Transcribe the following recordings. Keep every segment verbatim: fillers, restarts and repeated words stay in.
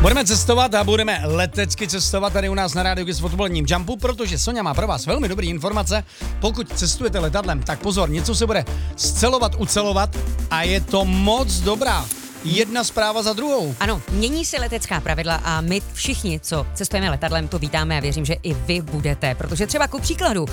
Budeme cestovat a budeme letecky cestovat tady u nás na Rádiu Kiss v odpoledním Jumpu, protože Sonja má pro vás velmi dobrý informace. Pokud cestujete letadlem, tak pozor, něco se bude scelovat, ucelovat a je to moc dobrá. Jedna zpráva za druhou. Ano, mění se letecká pravidla a my všichni, co cestujeme letadlem, to vítáme a věřím, že i vy budete, protože třeba ku příkladu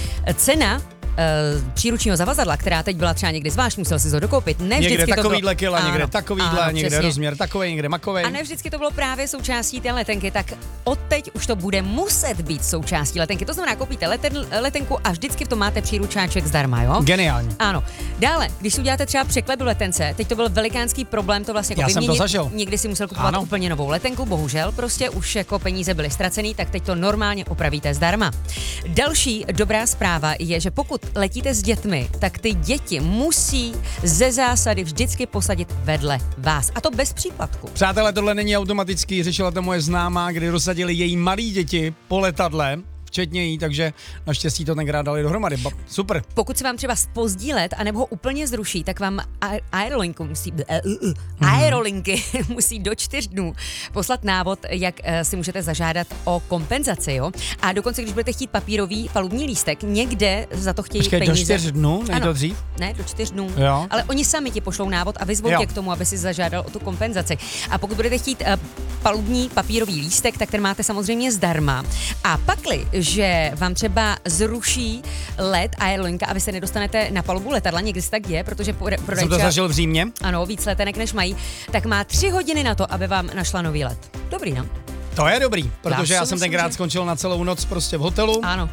cena Uh, příručního zavazadla, která teď byla třeba někdy zvlášť, musel si to dokoupit. Ne někde vždycky takovýhle to kila, bylo... někde ano, takovýhle, ano, někde přesně. rozměr takovej, někde makovej. A ne vždycky to bylo právě součástí té letenky, tak odteď už to bude muset být součástí letenky. To znamená, koupíte leten, letenku a vždycky v tom máte příručáček zdarma, jo? Geniální. Ano. Dále, když si uděláte třeba překlep do letence, teď to byl velikánský problém to vlastně jako Já jsem to vyměnit. zažil. Někdy si musel kupovat Ano. úplně novou letenku, bohužel, prostě už jako peníze byly ztracený, tak teď to normálně opravíte zdarma. Další dobrá zpráva je, že pokud letíte s dětmi, tak ty děti musí ze zásady vždycky posadit vedle vás. A to bez příplatku. Přátelé, tohle není automatický, řešila to moje známá, kdy rozsadili její malí děti po letadle, včetně jí, takže naštěstí to tenkrát dali dohromady. Ba, super. Pokud se vám třeba spozdí let, anebo ho úplně zruší, tak vám aer- aerolinku musí, uh, uh, uh, aerolinky musí do čtyř dnů poslat návod, jak uh, si můžete zažádat o kompenzaci, jo? A dokonce, když budete chtít papírový palubní lístek, někde za to chtějí Počkej, peníze. do čtyř dnů, není to dřív? Ne, do čtyř dnů. Jo. Ale oni sami ti pošlou návod a vyzvou tě k tomu, aby si zažádal o tu kompenzaci. A pokud budete chtít uh, palubní papírový lístek, tak ten máte samozřejmě zdarma. A pakli, že vám třeba zruší let aerolinka a vy se nedostanete na palubu letadla, někdy se tak děje, protože prodajča... Jsem to zažil v Římě. Ano, víc letenek než mají, tak má tři hodiny na to, aby vám našla nový let. Dobrý, no? To je dobrý, protože já, Já jsem si myslím, tenkrát že- skončil na celou noc prostě v hotelu. Ano.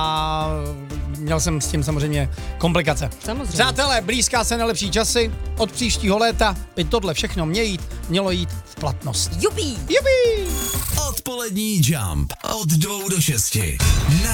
A měl jsem s tím samozřejmě komplikace. Samozřejmě. Přátelé, blízká se nejlepší časy. Od příštího léta by tohle všechno mělo jít, mělo jít v platnost. Jupí! Jupi! Odpolední Jump od dvou do šesti. Na